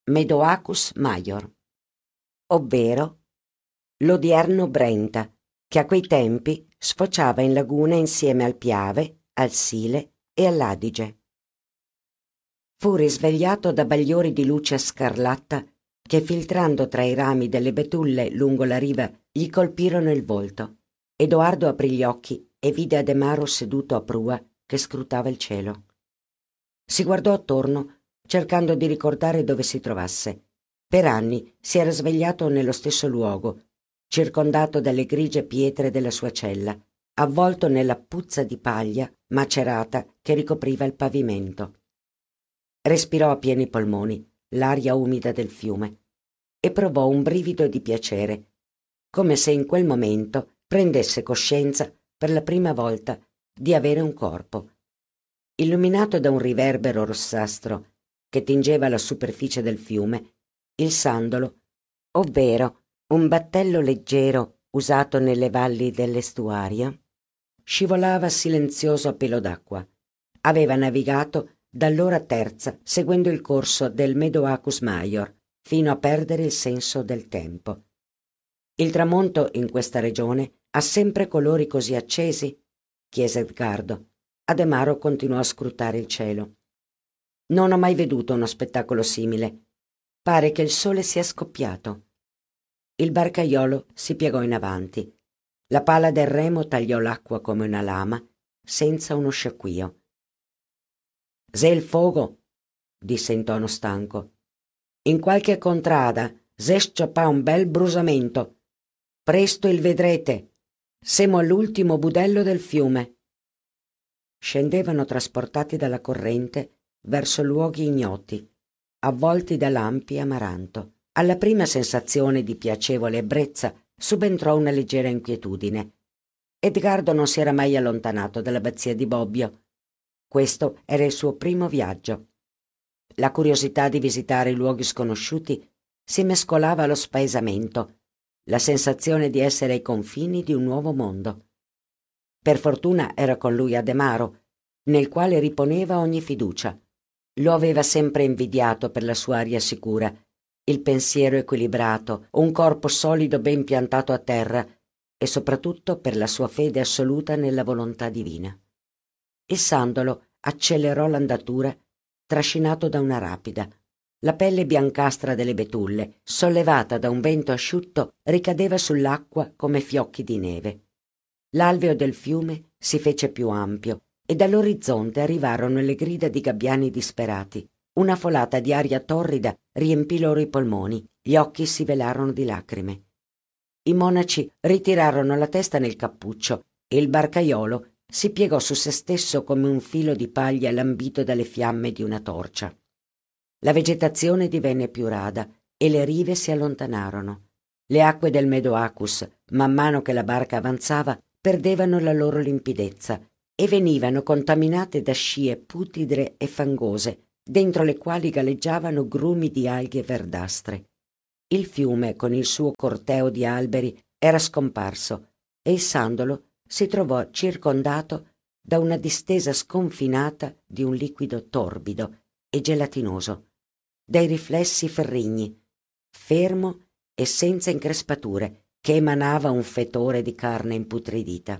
Medoacus Maior, ovvero l'odierno Brenta, che a quei tempi sfociava in laguna insieme al Piave, al Sile e all'Adige. Fu risvegliato da bagliori di luce scarlatta che, filtrando tra i rami delle betulle lungo la riva, gli colpirono il volto. Edoardo aprì gli occhi e vide Ademaro seduto a prua che scrutava il cielo. Si guardò attorno, cercando di ricordare dove si trovasse. Per anni si era svegliato nello stesso luogo, circondato dalle grigie pietre della sua cella, avvolto nella puzza di paglia macerata che ricopriva il pavimento. Respirò a pieni polmoni l'aria umida del fiume e provò un brivido di piacere, come se in quel momento prendesse coscienza per la prima volta di avere un corpo. Illuminato da un riverbero rossastro che tingeva la superficie del fiume, il Sandolo, ovvero un battello leggero usato nelle valli dell'estuario, scivolava silenzioso a pelo d'acqua. Aveva navigato dall'ora terza seguendo il corso del Medoacus Maior fino a perdere il senso del tempo. Il tramonto in questa regione ha sempre colori così accesi? Chiese Edgardo. Ademaro continuò a scrutare il cielo. Non ho mai veduto uno spettacolo simile. Pare che il sole sia scoppiato. Il barcaiolo si piegò in avanti. La pala del remo tagliò l'acqua come una lama, senza uno sciacquio. «S'è il fogo», disse in tono stanco. «In qualche contrada s'è sciopà un bel brusamento. Presto il vedrete. Semo all'ultimo budello del fiume». Scendevano trasportati dalla corrente verso luoghi ignoti, avvolti da lampi e amaranto. Alla prima sensazione di piacevole ebbrezza subentrò una leggera inquietudine. Edgardo non si era mai allontanato dall'abbazia di Bobbio. Questo era il suo primo viaggio. La curiosità di visitare luoghi sconosciuti si mescolava allo spaesamento, la sensazione di essere ai confini di un nuovo mondo. Per fortuna era con lui Ademaro, nel quale riponeva ogni fiducia. Lo aveva sempre invidiato per la sua aria sicura, il pensiero equilibrato, un corpo solido ben piantato a terra e soprattutto per la sua fede assoluta nella volontà divina. Il Sandolo accelerò l'andatura, trascinato da una rapida. La pelle biancastra delle betulle, sollevata da un vento asciutto, ricadeva sull'acqua come fiocchi di neve. L'alveo del fiume si fece più ampio e dall'orizzonte arrivarono le grida di gabbiani disperati. Una folata di aria torrida riempì loro i polmoni, gli occhi si velarono di lacrime. I monaci ritirarono la testa nel cappuccio e il barcaiolo si piegò su se stesso come un filo di paglia lambito dalle fiamme di una torcia. La vegetazione divenne più rada e le rive si allontanarono. Le acque del Medoacus, man mano che la barca avanzava, perdevano la loro limpidezza e venivano contaminate da scie putide e fangose, dentro le quali galleggiavano grumi di alghe verdastre. Il fiume, con il suo corteo di alberi, era scomparso e il Sandolo si trovò circondato da una distesa sconfinata di un liquido torbido e gelatinoso, dai riflessi ferrigni, fermo e senza increspature, che emanava un fetore di carne imputridita.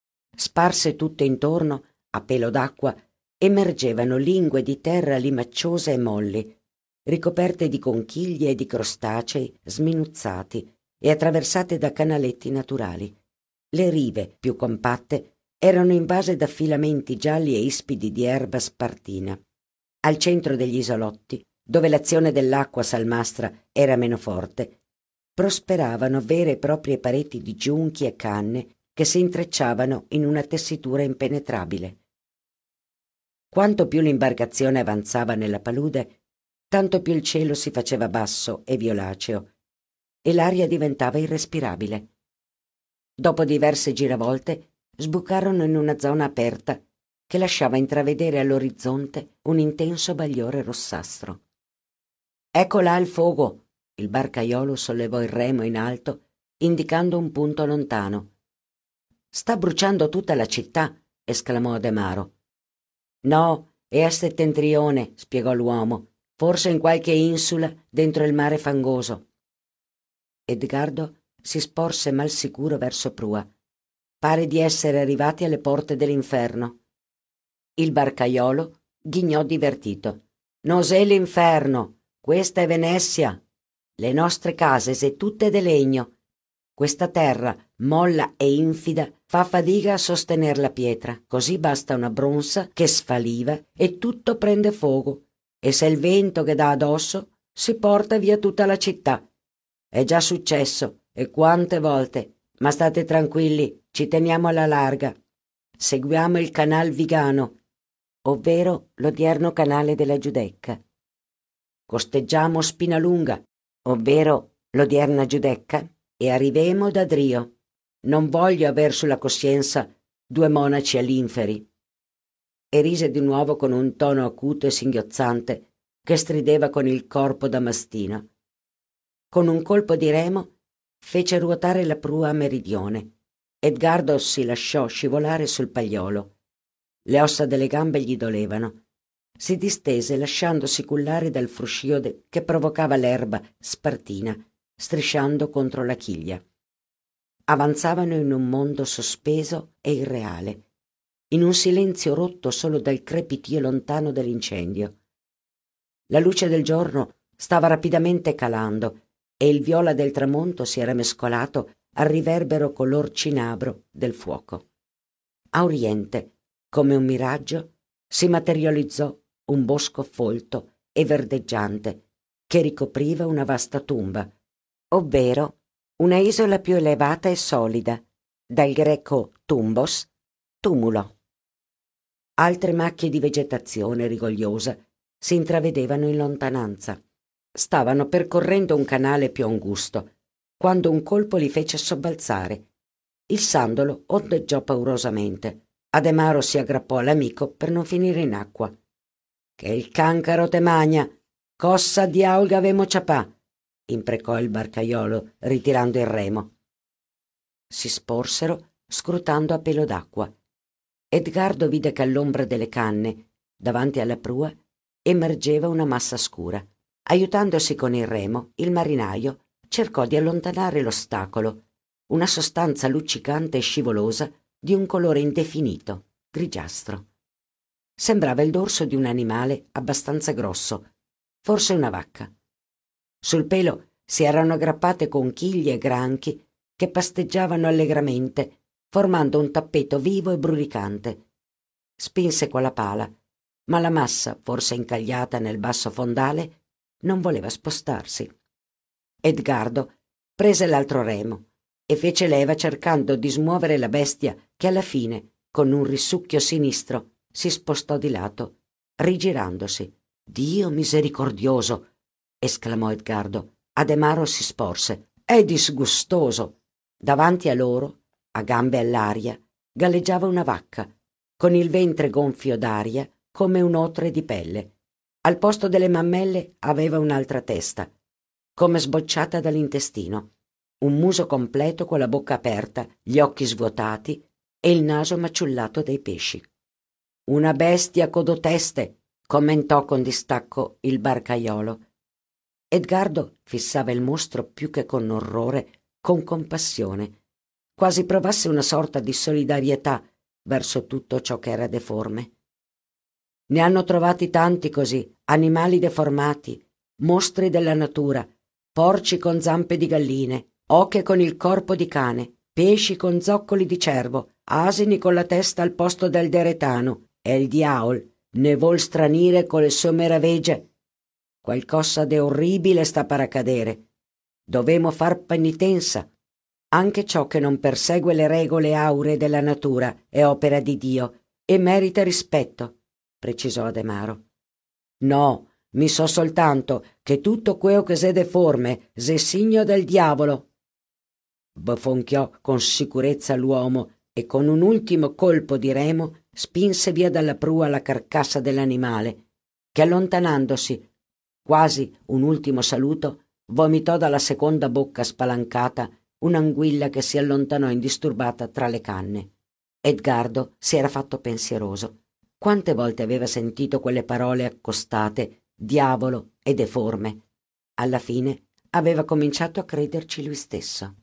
Sparse tutto intorno, a pelo d'acqua, emergevano lingue di terra limacciose e molli, ricoperte di conchiglie e di crostacei sminuzzati e attraversate da canaletti naturali. Le rive, più compatte, erano invase da filamenti gialli e ispidi di erba spartina. Al centro degli isolotti, dove l'azione dell'acqua salmastra era meno forte, prosperavano vere e proprie pareti di giunchi e canne che si intrecciavano in una tessitura impenetrabile. Quanto più l'imbarcazione avanzava nella palude, tanto più il cielo si faceva basso e violaceo e l'aria diventava irrespirabile. Dopo diverse giravolte sbucarono in una zona aperta che lasciava intravedere all'orizzonte un intenso bagliore rossastro. «Ecco là il fogo!» Il barcaiolo sollevò il remo in alto, indicando un punto lontano. «Sta bruciando tutta la città!» esclamò Ademaro. «No, è a settentrione», spiegò l'uomo. forse in qualche insula dentro il mare fangoso. Edgardo si sporse mal sicuro verso prua. Pare di essere arrivati alle porte dell'inferno. Il barcaiolo ghignò divertito. «Nos'è l'inferno? Questa è Venezia. Le nostre case se tutte de legno. Questa terra, molla e infida, fa fatica a sostener la pietra, così basta una bronza che sfaliva e tutto prende fuoco, e se il vento che dà addosso si porta via tutta la città. È già successo, e quante volte, ma state tranquilli, ci teniamo alla larga. Seguiamo il canal Vigano, ovvero l'odierno canale della Giudecca. Costeggiamo Spinalunga, ovvero l'odierna Giudecca, e arrivemo da Drio. Non voglio aver sulla coscienza 2 monaci all'inferi». E rise di nuovo con un tono acuto e singhiozzante che strideva con il corpo da mastino. Con un colpo di remo fece ruotare la prua a meridione. Edgardo si lasciò scivolare sul pagliolo. Le ossa delle gambe gli dolevano. Si distese lasciandosi cullare dal fruscio che provocava l'erba spartina, strisciando contro la chiglia. Avanzavano in un mondo sospeso e irreale, in un silenzio rotto solo dal crepitio lontano dell'incendio. La luce del giorno stava rapidamente calando e il viola del tramonto si era mescolato al riverbero color cinabro del fuoco. A oriente, come un miraggio, si materializzò un bosco folto e verdeggiante che ricopriva una vasta tomba, ovvero una isola più elevata e solida, dal greco tumbos, tumulo. Altre macchie di vegetazione rigogliosa si intravedevano in lontananza. Stavano percorrendo un canale più angusto, quando un colpo li fece sobbalzare. Il sandolo ondeggiò paurosamente. Ademaro si aggrappò all'amico per non finire in acqua. «Che il cancaro te magna! Cossa diaulga avemo ciapà!» imprecò il barcaiolo ritirando il remo. Si sporsero scrutando a pelo d'acqua. Edgardo vide che all'ombra delle canne, davanti alla prua, emergeva una massa scura. Aiutandosi con il remo, il marinaio cercò di allontanare l'ostacolo, una sostanza luccicante e scivolosa di un colore indefinito, grigiastro. Sembrava il dorso di un animale abbastanza grosso, forse una vacca. Sul pelo si erano aggrappate conchiglie e granchi che pasteggiavano allegramente, formando un tappeto vivo e brulicante. Spinse con la pala, ma la massa, forse incagliata nel basso fondale, non voleva spostarsi. Edgardo prese l'altro remo e fece leva cercando di smuovere la bestia che alla fine, con un risucchio sinistro, si spostò di lato, rigirandosi. «Dio misericordioso!» esclamò Edgardo. Ademaro si sporse. «È disgustoso!» Davanti a loro, a gambe all'aria, galleggiava una vacca, con il ventre gonfio d'aria come un otre di pelle. Al posto delle mammelle aveva un'altra testa, come sbocciata dall'intestino, un muso completo con la bocca aperta, gli occhi svuotati e il naso maciullato dai pesci. «Una bestia codoteste», commentò con distacco il barcaiolo. Edgardo fissava il mostro più che con orrore, con compassione, quasi provasse una sorta di solidarietà verso tutto ciò che era deforme. Ne hanno trovati tanti così, animali deformati, mostri della natura, porci con zampe di galline, oche con il corpo di cane, pesci con zoccoli di cervo, asini con la testa al posto del deretano, e il diaol ne vuol stranire con le sue meravegge. Qualcosa de orribile sta per accadere. Dovemo far penitenza. Anche ciò che non persegue le regole auree della natura è opera di Dio e merita rispetto», precisò Ademaro. «No, mi so soltanto che tutto queo che s'è deforme s'è signo del diavolo», bofonchiò con sicurezza l'uomo e con un ultimo colpo di remo spinse via dalla prua la carcassa dell'animale, che allontanandosi, quasi un ultimo saluto, vomitò dalla seconda bocca spalancata un'anguilla che si allontanò indisturbata tra le canne. Edgardo si era fatto pensieroso. Quante volte aveva sentito quelle parole accostate diavolo e deforme. Alla fine aveva cominciato a crederci lui stesso.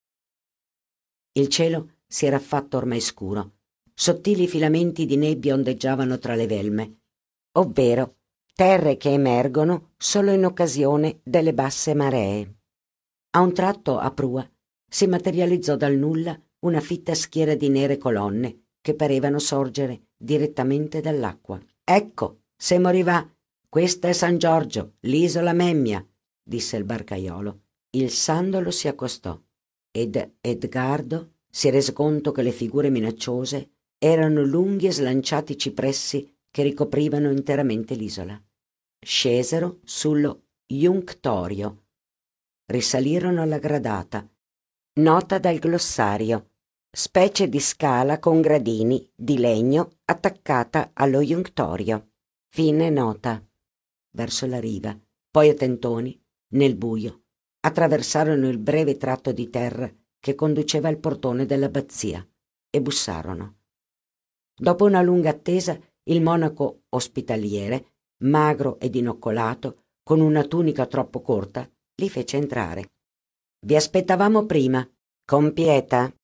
Il cielo si era fatto ormai scuro. Sottili filamenti di nebbia ondeggiavano tra le velme, ovvero terre che emergono solo in occasione delle basse maree. A un tratto, a prua, si materializzò dal nulla una fitta schiera di nere colonne che parevano sorgere direttamente dall'acqua. «Ecco, se moriva, questa è San Giorgio, l'isola Memmia», disse il barcaiolo. Il sandolo si accostò ed Edgardo si rese conto che le figure minacciose erano lunghi e slanciati cipressi che ricoprivano interamente l'isola. Scesero sullo Junctorio, risalirono alla gradata. Nota dal glossario: specie di scala con gradini di legno attaccata allo Junctorio. Fine nota. Verso la riva, poi a tentoni, nel buio, attraversarono il breve tratto di terra che conduceva al portone dell'abbazia e bussarono. Dopo una lunga attesa, il monaco ospitaliere, magro ed inoccolato, con una tunica troppo corta, li fece entrare. «Vi aspettavamo prima. Compieta».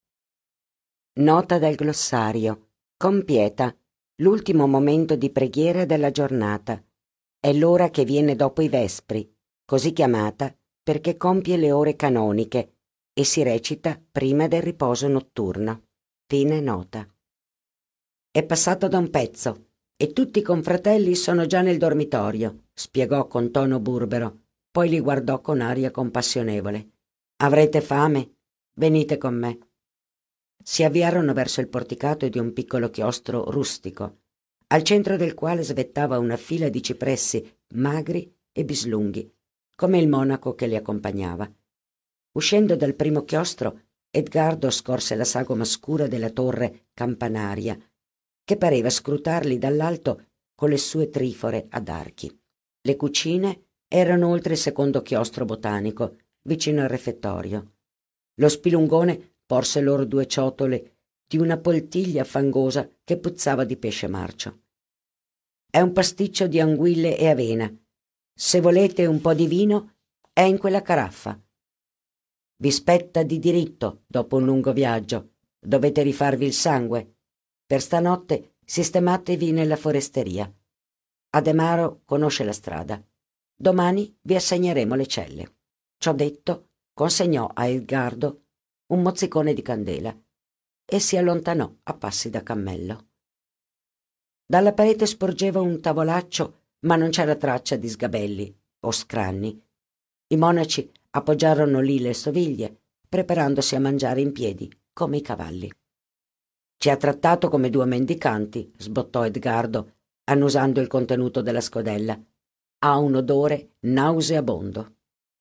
Nota del glossario: compieta, l'ultimo momento di preghiera della giornata. È l'ora che viene dopo i vespri, così chiamata perché compie le ore canoniche e si recita prima del riposo notturno. Fine nota. «È passato da un pezzo e tutti i confratelli sono già nel dormitorio», spiegò con tono burbero, poi li guardò con aria compassionevole. «Avrete fame? Venite con me». Si avviarono verso il porticato di un piccolo chiostro rustico, al centro del quale svettava una fila di cipressi magri e bislunghi, come il monaco che li accompagnava. Uscendo dal primo chiostro, Edgardo scorse la sagoma scura della torre campanaria, che pareva scrutarli dall'alto con le sue trifore ad archi. Le cucine erano oltre il secondo chiostro botanico, vicino al refettorio. Lo spilungone porse loro 2 ciotole di una poltiglia fangosa che puzzava di pesce marcio. «È un pasticcio di anguille e avena. Se volete un po' di vino, è in quella caraffa. Vi spetta di diritto dopo un lungo viaggio. Dovete rifarvi il sangue. Per stanotte sistematevi nella foresteria. Ademaro conosce la strada. Domani vi assegneremo le celle». Ciò detto, consegnò a Edgardo un mozzicone di candela e si allontanò a passi da cammello. Dalla parete sporgeva un tavolaccio, ma non c'era traccia di sgabelli o scranni. I monaci appoggiarono lì le stoviglie, preparandosi a mangiare in piedi come i cavalli. «Ci ha trattato come 2 mendicanti», sbottò Edgardo, annusando il contenuto della scodella. «Ha un odore nauseabondo».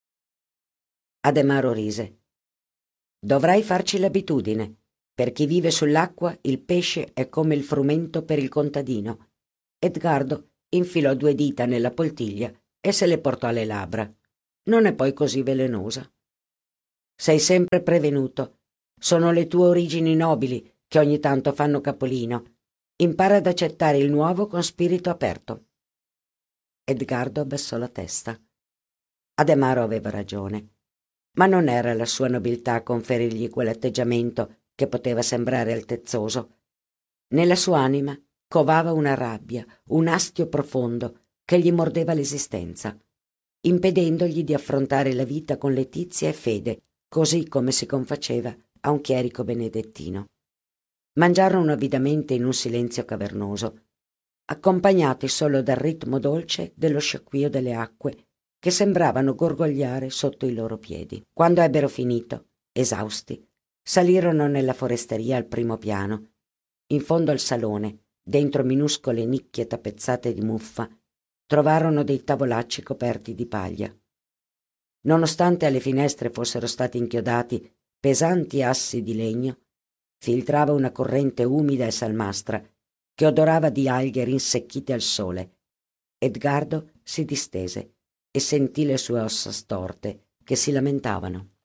Ademaro rise. «Dovrai farci l'abitudine. Per chi vive sull'acqua il pesce è come il frumento per il contadino». Edgardo infilò 2 dita nella poltiglia e se le portò alle labbra. «Non è poi così velenosa». «Sei sempre prevenuto. Sono le tue origini nobili che ogni tanto fanno capolino. Impara ad accettare il nuovo con spirito aperto». Edgardo abbassò la testa. Ademaro aveva ragione, ma non era la sua nobiltà a conferirgli quell'atteggiamento che poteva sembrare altezzoso. Nella sua anima covava una rabbia, un astio profondo che gli mordeva l'esistenza, impedendogli di affrontare la vita con letizia e fede, così come si confaceva a un chierico benedettino. Mangiarono avidamente in un silenzio cavernoso, accompagnati solo dal ritmo dolce dello sciacquio delle acque che sembravano gorgogliare sotto i loro piedi. Quando ebbero finito, esausti, salirono nella foresteria al primo piano. In fondo al salone, dentro minuscole nicchie tappezzate di muffa, trovarono dei tavolacci coperti di paglia. Nonostante alle finestre fossero stati inchiodati pesanti assi di legno, filtrava una corrente umida e salmastra che odorava di alghe rinsecchite al sole. Edgardo si distese e sentì le sue ossa storte che si lamentavano.